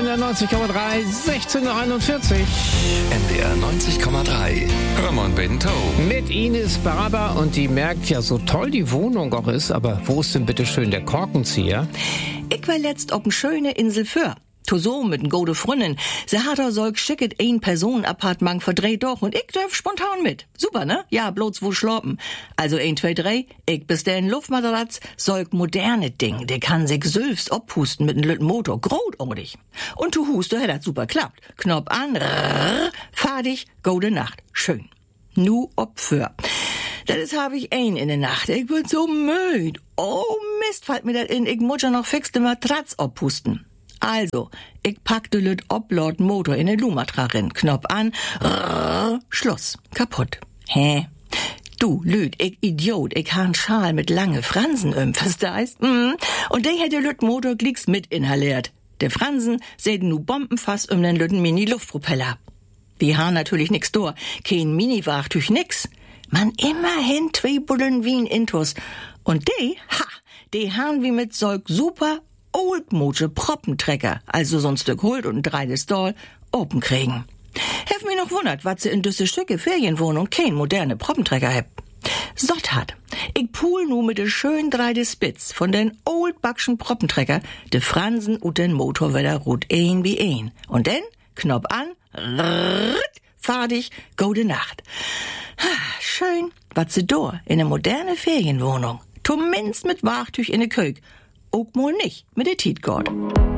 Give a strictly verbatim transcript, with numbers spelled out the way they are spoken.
der neunzig Komma drei, sechzehn Uhr einundvierzig. N D R neunzig Komma drei. Hör mal Bento. Mit Ines Barber und die merkt ja, so toll die Wohnung auch ist, aber wo ist denn bitte schön der Korkenzieher? Ich war letzt op 'n schöne Insel für. So mit n gode Frünnen. Sie hat er solch schicket ein Personenappartement verdreht doch und ich dürf spontan mit. Super, ne? Ja, bloß wo schlafen. Also ein, zwei, drei, ich bestellen Luftmatratz, solch moderne Ding, der kann sich selbst abhusten mit n lütten Motor, großartig. Und du hust, du hätt das super klappt. Knopf an, rrrr, fahr dich, gute Nacht. Schön. Nu Opfer. Das hab ich ein in der Nacht. Ich bin so müde. Oh Mist, fällt mir das in. Ich muss ja noch fix de Matratz abhusten. Also, ich pack de lüt ob laut Motor in den Lumatra rein. Knopf an, rrrr, Schluss. Kaputt. Hä? Du, Lüt, ich Idiot, ich ha 'n Schal mit lange Fransen um, verstehst? Mm. Und der hätte lüt Motor glicks mit inhaliert. Der Fransen säden nu bombenfass um den lütten Mini-Luftpropeller. Die ha natürlich nix do, kein Mini-Wachtüch nix. Man immerhin zwei Bullen wie 'n Intus. Und die, ha, die han wie mit solch super Oldmoje Proppentrecker, also so 'n Stück Holt und 'n dreites Stall, open kriegen. Hef mich noch wundert, wat sie in düsse Stücke Ferienwohnung kein moderne Proppentrecker heb. Sott hat. Ich pool nu mit de schön dreide Spitz von den oldbackschen Proppentrecker, de Fransen und den Motor wieder rut ein wie ein. Und denn, Knopf an, rrrrt, fahr dich, gute Nacht. Schön, wat sie do in ne moderne Ferienwohnung. Zumindest mit Wachtüch in de Kök. Ook mal nicht mit der Tietgord.